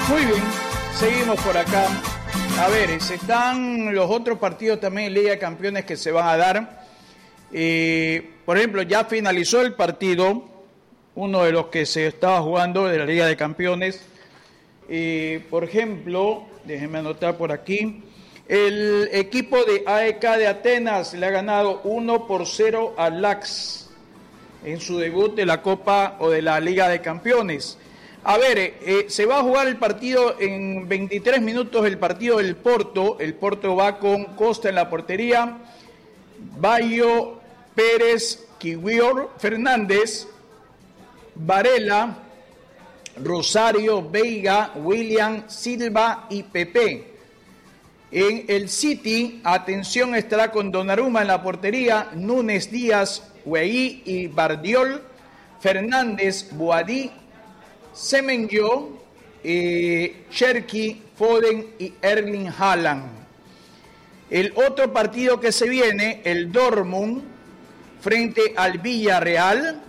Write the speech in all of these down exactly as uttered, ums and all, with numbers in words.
Muy bien, seguimos por acá. A ver, se están los otros partidos también en Liga de Campeones que se van a dar. Eh, por ejemplo, ya finalizó el partido, uno de los que se estaba jugando de la Liga de Campeones. Eh, por ejemplo, déjenme anotar por aquí. El equipo de A E K de Atenas le ha ganado uno por cero al Lax en su debut de la Copa o de la Liga de Campeones. A ver, eh, se va a jugar el partido en veintitrés minutos, el partido del Porto. El Porto va con Costa en la portería, Bayo, Pérez, Kiwior, Fernández, Varela, Rosario, Veiga, William, Silva y Pepe. En el City, atención, estará con Donnarumma en la portería, Núñez, Díaz, Weí y Bardiol, Fernández, Boadí, Semenyo, eh, Cherki, Foden y Erling Haaland. El otro partido que se viene, el Dortmund frente al Villarreal,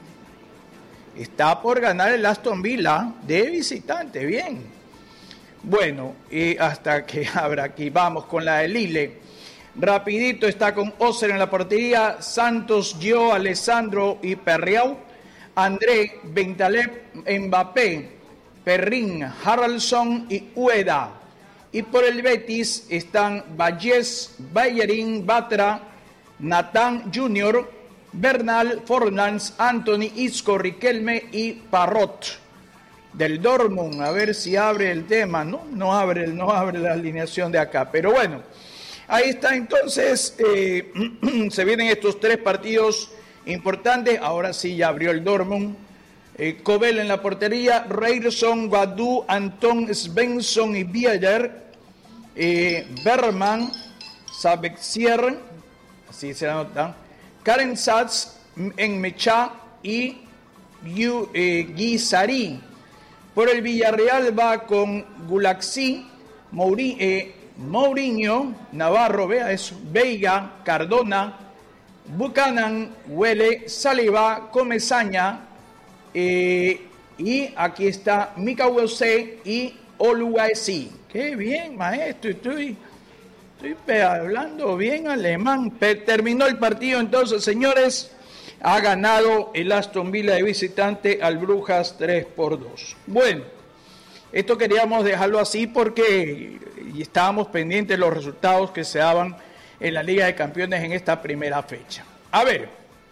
está por ganar el Aston Villa de visitante, bien. Bueno, y hasta que abra aquí, vamos con la de Lille. Rapidito está con Oser en la portería, Santos, Gio, Alessandro y Perriau, André, Bentaleb, Mbappé, Perrin, Haraldson y Ueda. Y por el Betis están Vallés, Bayerin, Batra, Natán Junior, Bernal, Forlans, Anthony, Isco, Riquelme y Parrot. Del Dortmund, a ver si abre el tema, no, no abre, no abre la alineación de acá, pero bueno, ahí está entonces, eh, se vienen estos tres partidos importantes. Ahora sí ya abrió el Dortmund. Eh, Kobel en la portería, Reirson, Guadú, Anton, Svensson y Bieler, eh, Berman, Sabexier, así se anota, Karen Satz, en Mechá y Yu, eh, Guisari. Por el Villarreal va con Gulaxi, Mouri, eh, Mourinho, Navarro, vea eso, Veiga, Cardona, Buchanan, Huele, Saliba, Comesaña, eh, y aquí está Mika Wose y Oluwaisi. Qué bien, maestro, estoy, estoy hablando bien alemán. Terminó el partido entonces, señores. Ha ganado el Aston Villa de visitante al Brujas tres por dos. Bueno, esto queríamos dejarlo así porque estábamos pendientes de los resultados que se daban en la Liga de Campeones en esta primera fecha. A ver,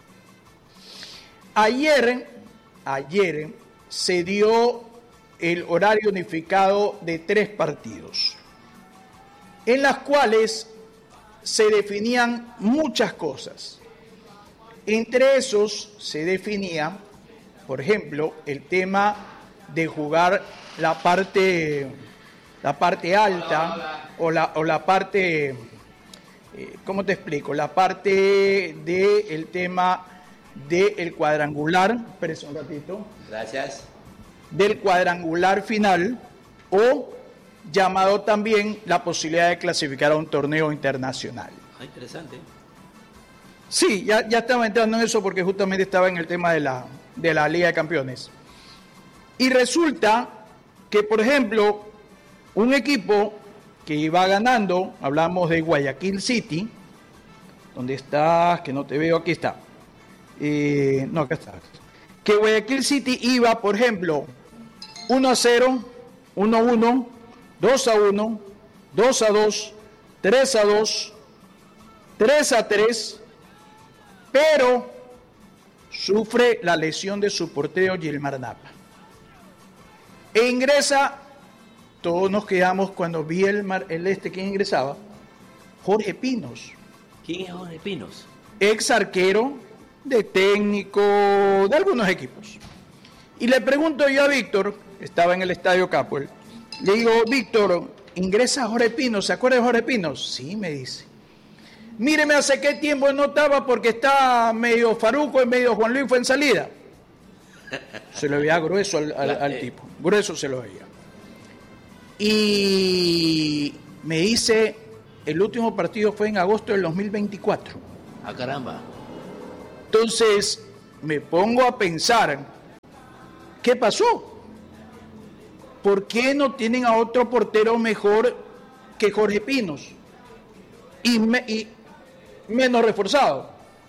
ayer, ayer se dio el horario unificado de tres partidos, en las cuales se definían muchas cosas. Entre esos se definía, por ejemplo, el tema de jugar la parte, la parte alta o la, o la parte, eh, ¿cómo te explico? La parte del tema del cuadrangular, espérese un ratito. Gracias. Del cuadrangular final, o llamado también la posibilidad de clasificar a un torneo internacional. Ah, interesante. Sí, ya, ya estaba entrando en eso porque justamente estaba en el tema de la, de la Liga de Campeones. Y resulta que, por ejemplo, un equipo que iba ganando, hablamos de Guayaquil City, ¿dónde estás? Que no te veo, aquí está. Eh, no, acá está. Que Guayaquil City iba, por ejemplo, uno a cero, uno a uno, dos a uno, dos a dos, tres a dos, tres a tres, pero sufre la lesión de su portero Gilmar Napa. E ingresa, todos nos quedamos cuando vi el, mar, el este, ¿quién ingresaba? Jorge Pinos. ¿Quién es Jorge Pinos? Ex arquero, de técnico, de algunos equipos. Y le pregunto yo a Víctor, estaba en el Estadio Capuel, le digo, Víctor, ¿ingresa Jorge Pinos? ¿Se acuerda de Jorge Pinos? Sí, me dice. Míreme, hace qué tiempo no estaba porque está medio Faruco y medio Juan Luis fue en salida. Se lo veía grueso al, al, al tipo, grueso se lo veía. Y me dice, el último partido fue en agosto del dos mil veinticuatro. Ah, caramba. Entonces, me pongo a pensar, ¿qué pasó? ¿por qué no tienen a otro portero mejor que Jorge Pinos? Y, me, y menos reforzado,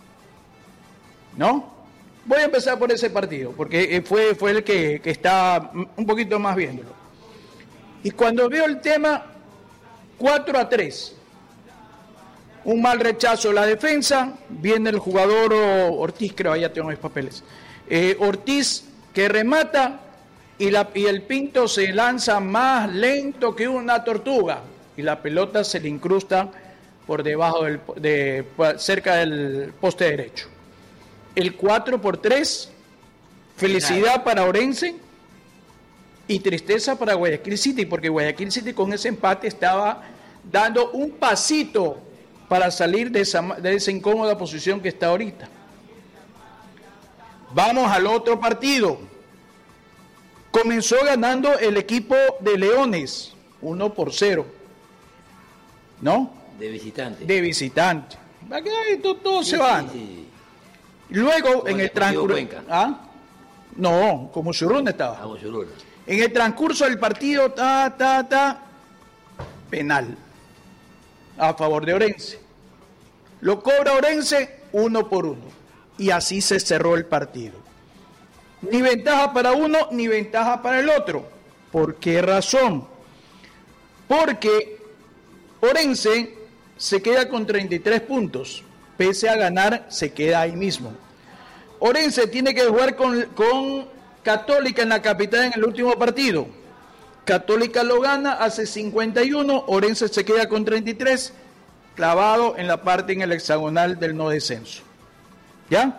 ¿no? Voy a empezar por ese partido, porque fue, fue el que, que está un poquito más viéndolo. Y cuando veo el tema, cuatro a tres, un mal rechazo a la defensa, viene el jugador Ortiz, creo, ahí ya tengo mis papeles, eh, Ortiz que remata y, la, y el Pinto se lanza más lento que una tortuga y la pelota se le incrusta por debajo del, de, cerca del poste derecho. El cuatro por tres, felicidad para Orense y tristeza para Guayaquil City, porque Guayaquil City con ese empate estaba dando un pasito para salir de esa, de esa incómoda posición que está ahorita. Vamos al otro partido. Comenzó ganando el equipo de Leones, uno por cero. ¿No? De visitante. De visitante. Va a quedar esto, todo sí, se va. Sí, sí. Luego, en el transcurso. ¿Ah? No, como Churruna estaba. Ah, Churruna. En el transcurso del partido, ta, ta, ta, penal a favor de Orense. Lo cobra Orense uno por uno. Y así se cerró el partido. Ni ventaja para uno, ni ventaja para el otro. ¿Por qué razón? Porque Orense se queda con treinta y tres puntos. Pese a ganar, se queda ahí mismo. Orense tiene que jugar con, con Católica en la capital en el último partido. Católica lo gana, hace cincuenta y uno, Orense se queda con treinta y tres, clavado en la parte en el hexagonal del no descenso. ¿Ya?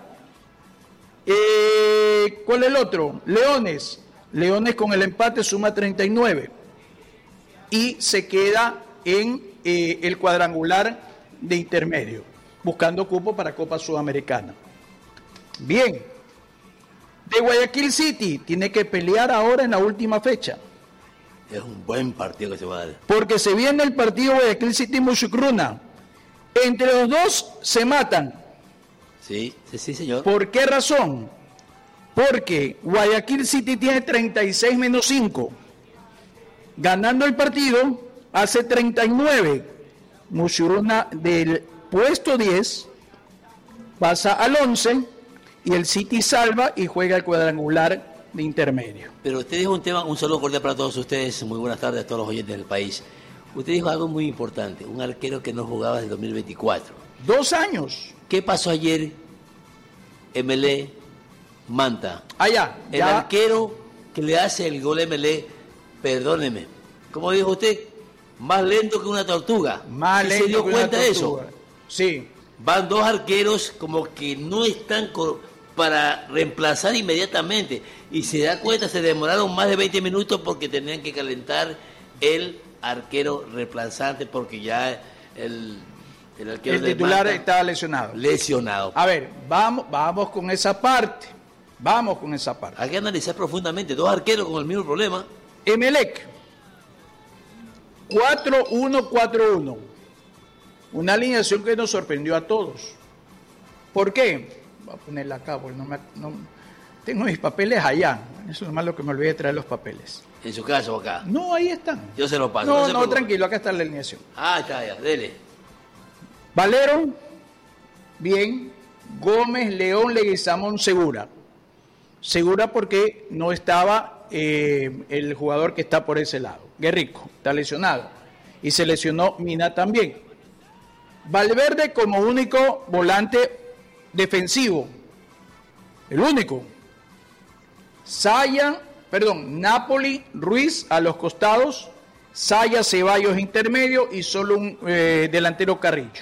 Eh, ¿Cuál es el otro? Leones. Leones con el empate suma treinta y nueve y se queda en eh, el cuadrangular de intermedio, buscando cupo para Copa Sudamericana. Bien, de Guayaquil City tiene que pelear ahora en la última fecha. Es un buen partido que se va a dar. Porque se viene el partido Guayaquil City-Muchucruna. Entre los dos se matan. Sí, sí, sí, señor. ¿Por qué razón? Porque Guayaquil City tiene treinta y seis menos cinco. Ganando el partido, hace treinta y nueve. Muchucruna del puesto diez pasa al once y el City salva y juega el cuadrangular de intermedio. Pero usted dijo un tema, un saludo cordial para todos ustedes, muy buenas tardes a todos los oyentes del país. Usted dijo algo muy importante, un arquero que no jugaba desde dos mil veinticuatro. Dos años. ¿Qué pasó ayer? M L E, Manta. Allá. El ya. arquero que le hace el gol M L E, perdóneme, ¿cómo dijo usted? Más lento que una tortuga. Más ¿Sí lento se dio que cuenta una de tortuga. eso? Sí. Van dos arqueros como que no están para reemplazar inmediatamente. Y se da cuenta, se demoraron más de veinte minutos porque tenían que calentar el arquero reemplazante porque ya el, el arquero el titular Manta estaba lesionado. Lesionado. A ver, vamos, vamos con esa parte. Vamos con esa parte. Hay que analizar profundamente. Dos arqueros con el mismo problema. Emelec. cuatro uno cuatro uno. Una alineación que nos sorprendió a todos. ¿Por qué? Voy a ponerla acá porque no me, no, tengo mis papeles allá. Eso es malo que me olvidé de traer los papeles. En su caso, acá. No, ahí están. Yo se lo paso. No, se no, preocupe. tranquilo, acá está la alineación. Ah, está ya, dele. Valero, bien. Gómez, León, Leguizamón, Segura. Segura porque no estaba eh, el jugador que está por ese lado. Guerrico, está lesionado. Y se lesionó Mina también. Valverde como único volante defensivo. El único. Saya, perdón, Napoli, Ruiz a los costados. Saya, Ceballos intermedio y solo un eh, delantero Carrillo.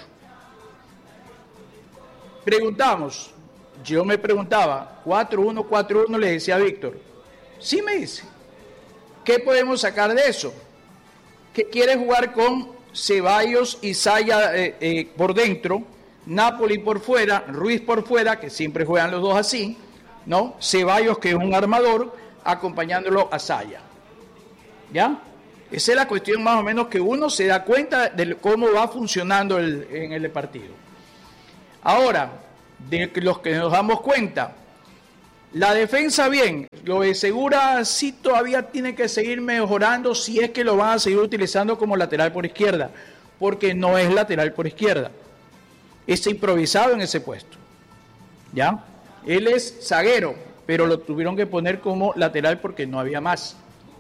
Preguntamos, yo me preguntaba, cuatro uno cuatro uno le decía a Víctor. Sí me dice. ¿Qué podemos sacar de eso? Que quiere jugar con Ceballos y Saya eh, eh, por dentro, Napoli por fuera, Ruiz por fuera, que siempre juegan los dos así, ¿no? Ceballos, que es un armador, acompañándolo a Saya. ¿Ya? Esa es la cuestión más o menos que uno se da cuenta de cómo va funcionando el, en el partido. Ahora, de los que nos damos cuenta, La defensa bien, lo de Segura sí todavía tiene que seguir mejorando si es que lo van a seguir utilizando como lateral por izquierda, porque no es lateral por izquierda, es improvisado en ese puesto, ¿ya? Él es zaguero, pero lo tuvieron que poner como lateral porque no había más.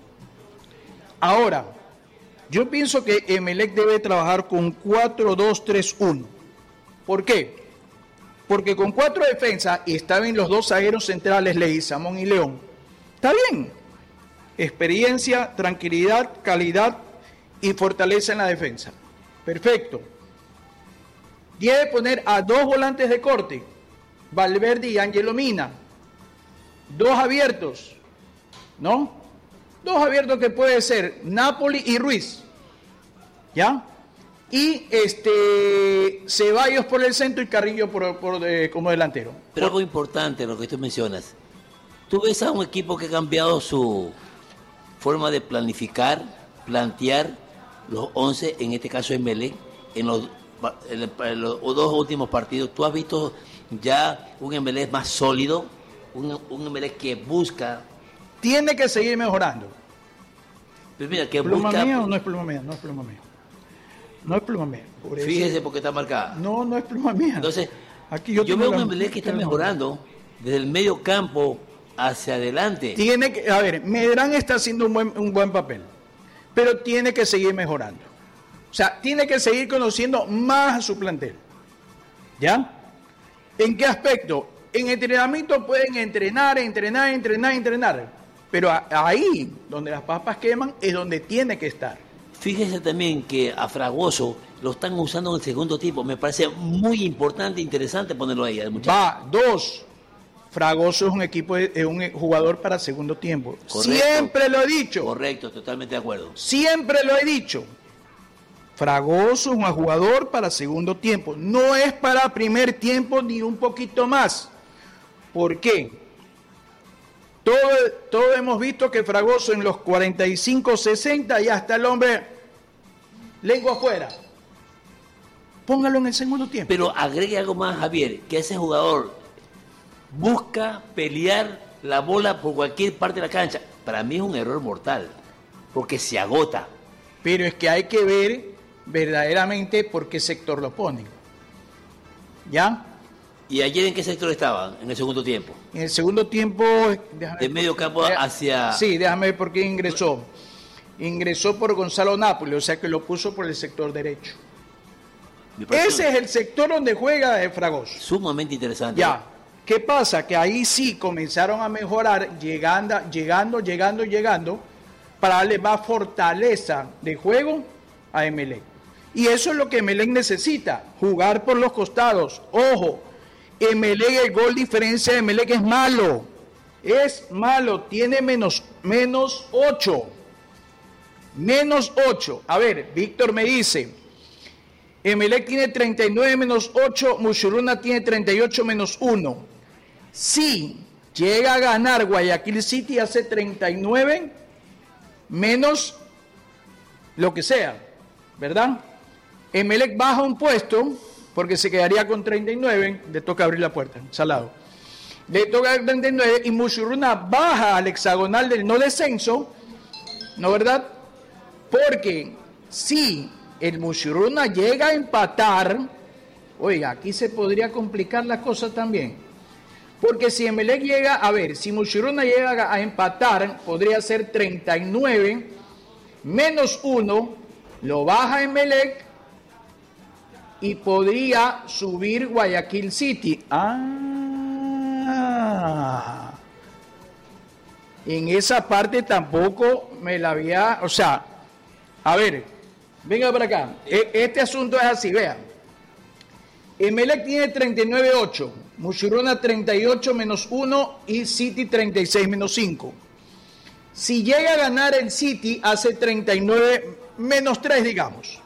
Ahora, yo pienso que Emelec debe trabajar con cuatro dos tres uno. ¿Por qué? Porque con cuatro defensas, y estaban los dos zagueros centrales, Leguizamón y León, está bien. Experiencia, tranquilidad, calidad y fortaleza en la defensa. Perfecto. Debe poner a dos volantes de corte, Valverde y Ángelo Mina. Dos abiertos, ¿no? Dos abiertos que puede ser Napoli y Ruiz, ¿ya? Y este Ceballos por el centro y Carrillo por, por, eh, como delantero. Pero algo importante lo que tú mencionas. Tú ves a un equipo que ha cambiado su forma de planificar, plantear los once, en este caso Emelec, en los, en, el, en los dos últimos partidos. ¿Tú has visto ya un Emelec más sólido? Un, un Emelec que busca... Tiene que seguir mejorando. Pero mira, que ¿Pluma busca... mía o no es pluma mía? No es pluma mía. No es pluma mía. Por Fíjese eso... porque está marcada. No, no es pluma mía. Entonces, Aquí yo, yo veo la... un Emelec que está mejorando desde el medio campo hacia adelante. Tiene que... A ver, Medrán está haciendo un buen, un buen papel, pero tiene que seguir mejorando. O sea, tiene que seguir conociendo más a su plantel. ¿Ya? ¿En qué aspecto? En entrenamiento pueden entrenar, entrenar, entrenar, entrenar. Pero ahí, donde las papas queman, es donde tiene que estar. Fíjese también que a Fragoso lo están usando en el segundo tiempo. Me parece muy importante e interesante ponerlo ahí. Va, dos. Fragoso es un equipo, es un jugador para segundo tiempo. Correcto. Siempre lo he dicho. Correcto, totalmente de acuerdo. Siempre lo he dicho. Fragoso es un jugador para segundo tiempo. No es para primer tiempo ni un poquito más. ¿Por qué? Todo, todo hemos visto que Fragoso en los cuarenta y cinco, sesenta ya está el hombre lengua afuera. Póngalo en el segundo tiempo. Pero agregue algo más, Javier, que ese jugador busca pelear la bola por cualquier parte de la cancha. Para mí es un error mortal, porque se agota. Pero es que hay que ver verdaderamente por qué sector lo ponen. ¿Ya? ¿Y ayer en qué sector estaban en el segundo tiempo? En el segundo tiempo... De medio campo hacia... Sí, déjame ver por qué ingresó. Ingresó por Gonzalo Napoli, o sea que lo puso por el sector derecho. Ese es el sector donde juega de Fragoso. Sumamente interesante. Ya. ¿Qué pasa? Que ahí sí comenzaron a mejorar, llegando, llegando, llegando, llegando, para darle más fortaleza de juego a Emelec. Y eso es lo que Emelec necesita, jugar por los costados. Ojo, Emelec, el gol diferencia de Emelec es malo. Es malo, tiene menos, menos ocho. Menos ocho. A ver, Víctor me dice, Emelec tiene treinta y nueve menos ocho, Mushuruna tiene treinta y ocho menos uno. Si llega a ganar Guayaquil City, hace treinta y nueve menos lo que sea, ¿verdad? Emelec baja un puesto porque se quedaría con treinta y nueve, le toca abrir la puerta, Salado. Le toca treinta y nueve y Mushuruna baja al hexagonal del no descenso, ¿no verdad? Porque si el Mushuruna llega a empatar, oiga, aquí se podría complicar la cosa también. Porque si Emelec llega, a ver, si Mushuruna llega a empatar, podría ser treinta y nueve menos uno, lo baja Emelec y podría subir Guayaquil City. Ah, en esa parte tampoco me la había, o sea, a ver, venga para acá, este asunto es así, vean. Emelec tiene treinta y nueve ocho, Mushuruna treinta y ocho menos uno y City treinta y seis menos cinco. Si llega a ganar el City, hace treinta y nueve menos tres, digamos.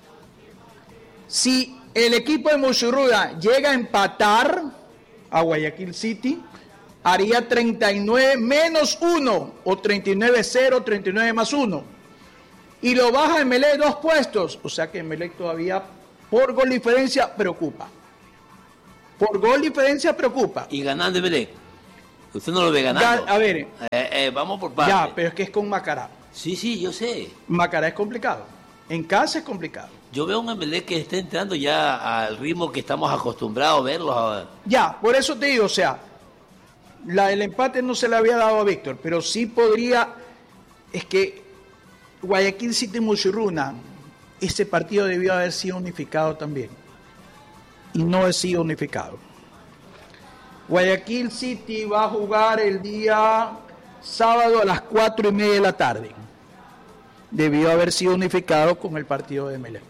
Si el equipo de Mushuruna llega a empatar a Guayaquil City, haría treinta y nueve menos uno, o treinta y nueve cero, treinta y nueve más uno. Y lo baja Emelec dos puestos, o sea que Emelec todavía por gol diferencia preocupa. Por gol diferencia preocupa. Y ganando Emelec. Usted no lo ve ganando. Ga- a ver, Eh, eh, vamos por partes. ya, pero es que es con Macará. Sí, sí, yo sé. Macará es complicado. En casa es complicado. Yo veo un Emelec que está entrando ya al ritmo que estamos acostumbrados a verlos. A... Ya, por eso te digo, o sea, la, el empate no se le había dado a Víctor, pero sí podría, es que Guayaquil City Muchurruna, ese partido debió haber sido unificado también. Y no ha sido unificado. Guayaquil City va a jugar el día sábado a las cuatro y media de la tarde. Debió haber sido unificado con el partido de Emelec.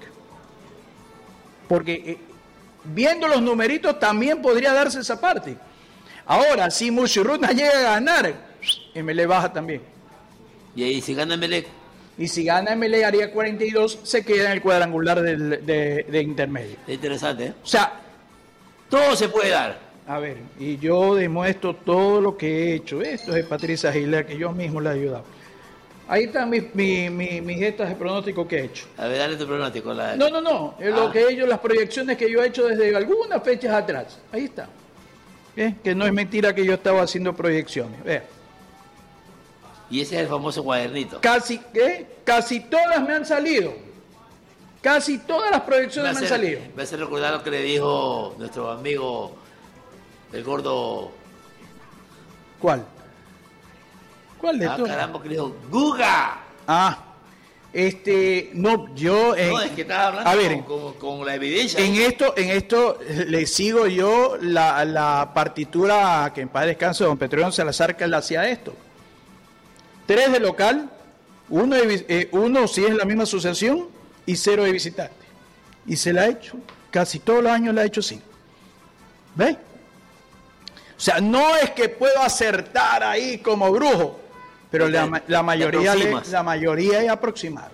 Porque eh, viendo los numeritos también podría darse esa parte. Ahora, si Muchurruna llega a ganar, Emelec baja también. Y ahí si gana Emelec. Y si gana Emelec haría cuarenta y dos, se queda en el cuadrangular del, de, de intermedio. Es interesante, ¿eh? O sea, Todo se puede dar. a ver, y yo demuestro todo lo que he hecho. Esto es de Patricia Aguilera, que yo mismo le he ayudado. Ahí están mis, mis, mis, mis gestas de pronóstico que he hecho. A ver, dale tu pronóstico. La... No, no, no. Es lo Ah. que he hecho, las proyecciones que yo he hecho desde algunas fechas atrás. Ahí está. ¿Ves? Que no es mentira que yo estaba haciendo proyecciones. Vea. Y ese es el famoso cuadernito. Casi, ¿qué? Casi todas me han salido. Casi todas las proyecciones me, Me han hace- salido. Me hace recordar lo que le dijo nuestro amigo, el gordo. ¿Cuál? ¿Cuál de Ah, todos? caramba, que le dijo ¡Guga! Ah, este, no, yo... eh, no, es que estaba hablando a ver, con, con- con la evidencia. En esto, en esto eh, le sigo yo la, la partitura que en paz descanse don Petrón Salazar, que él hacía esto. Tres de local, uno, de, vi- eh, uno si es la misma asociación y cero de visitante. Y se la ha hecho, casi todos los años la ha hecho así. ¿Ves? O sea, no es que puedo acertar ahí como brujo, pero la, ma- la mayoría Te le- aproximas. la mayoría es aproximado.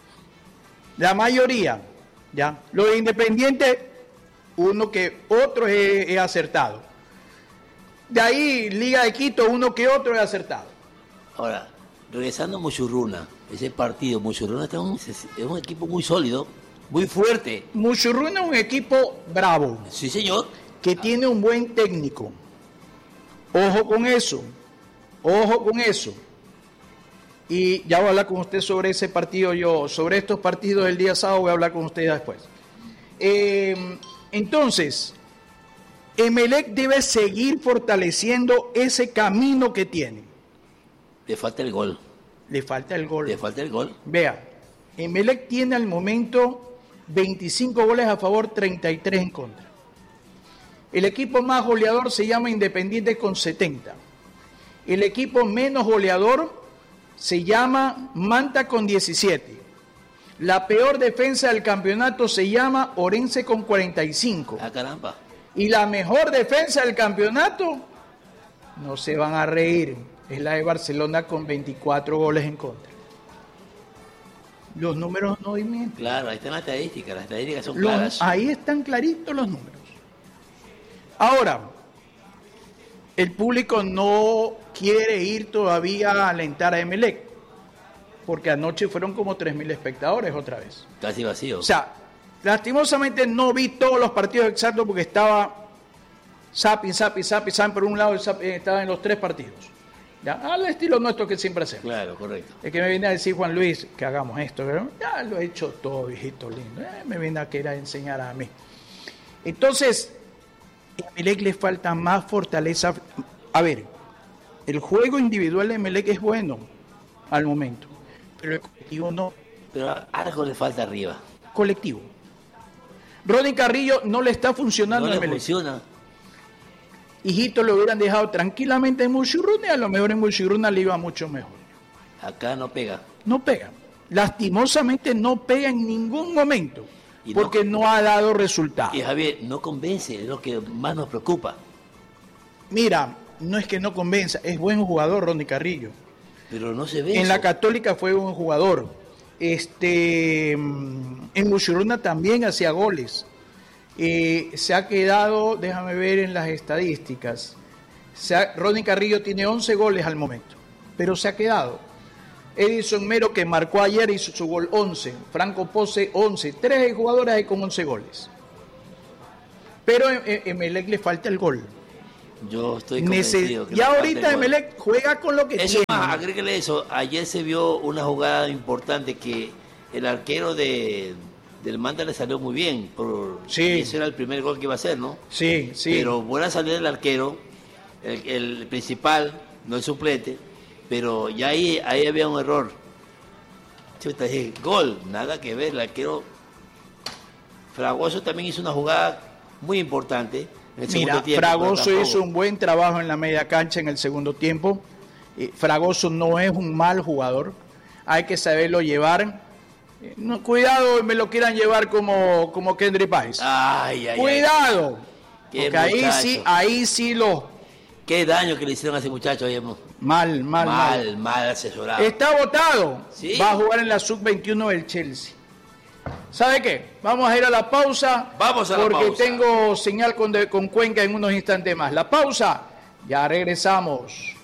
La mayoría, ¿ya? Los independientes, uno que otro es, es acertado. De ahí, Liga de Quito, uno que otro es acertado. Ahora, regresando a Muchurruna, ese partido, Muchurruna está un- es un equipo muy sólido, muy fuerte. Muchurruna es un equipo bravo, Sí, señor. que tiene un buen técnico. Ojo con eso, ojo con eso. Y ya voy a hablar con usted sobre ese partido, yo, sobre estos partidos del día sábado voy a hablar con usted después. Eh, entonces, Emelec debe seguir fortaleciendo ese camino que tiene. Le falta el gol. Le falta el gol. Le falta el gol. Vea, Emelec tiene al momento veinticinco goles a favor, treinta y tres en contra. El equipo más goleador se llama Independiente con setenta. El equipo menos goleador se llama Manta con diecisiete. La peor defensa del campeonato se llama Orense con cuarenta y cinco. Ah, caramba. Y la mejor defensa del campeonato, no se van a reír, es la de Barcelona con veinticuatro goles en contra. Los números no mienten. Claro, ahí están las estadísticas. Las estadísticas son Los- claras. ahí están claritos los números. Ahora, el público no quiere ir todavía a alentar a Emelec, porque anoche fueron como tres mil espectadores otra vez. Casi vacío. O sea, lastimosamente no vi todos los partidos exactos porque estaba zapping, zapping, zapping, zapping por un lado, zapping, estaba en los tres partidos. ¿Ya? Al estilo nuestro que siempre hacemos. claro, correcto. Es que me viene a decir Juan Luis que hagamos esto, pero ya lo he hecho todo, viejito lindo. Eh, me viene a querer enseñar a mí. Entonces, a Emelec le falta más fortaleza. A ver, el juego individual de Emelec es bueno al momento, pero el colectivo no. Pero algo le falta arriba. Colectivo. Rodney Carrillo no le está funcionando No a le Emelec. funciona. Hijito lo hubieran dejado tranquilamente en Muchurruna y a lo mejor en Muchurruna le iba mucho mejor. Acá no pega. No pega. Lastimosamente no pega en ningún momento Y no- porque no ha dado resultado. Y Javier, no convence, es lo que más nos preocupa. Mira, no es que no convenza, es buen jugador Ronnie Carrillo. Pero no se ve. En eso. la Católica fue buen jugador. Este, mm, en Muchurruna también hacía goles. Eh, se ha quedado, déjame ver en las estadísticas. Se ha- Ronnie Carrillo tiene once goles al momento, pero se ha quedado. Edison Mero, que marcó ayer, hizo su gol once. Franco Pose, once. Tres jugadores ahí con once goles. Pero a Emelec le falta el gol. Yo estoy Nece convencido. Que ya no ahorita Emelec juega con lo que eso tiene. más, agréguele eso. Ayer se vio una jugada importante que el arquero de del Manta le salió muy bien. Por, sí. Y ese era el primer gol que iba a hacer, ¿no? Sí, sí. Pero buena salida del arquero, el, el principal, no el suplente, pero ya ahí, ahí había un error. Chuta, dije, gol, nada que ver, el arquero Fragoso también hizo una jugada muy importante en el Mira, segundo tiempo. Fragoso hizo un buen trabajo en la media cancha en el segundo tiempo. Fragoso no es un mal jugador, hay que saberlo llevar. No, cuidado, me lo quieran llevar como, como Kendry Páez. Ay, ay, cuidado, ay. porque ahí sí, ahí sí lo. Qué daño que le hicieron a ese muchacho. Oye, mal, mal, mal, mal, mal asesorado. Está votado. ¿Sí? Va a jugar en la sub veintiuno del Chelsea. ¿Sabe qué? Vamos a ir a la pausa. Vamos a la porque pausa. tengo señal con, de, con Cuenca en unos instantes más. La pausa. Ya regresamos.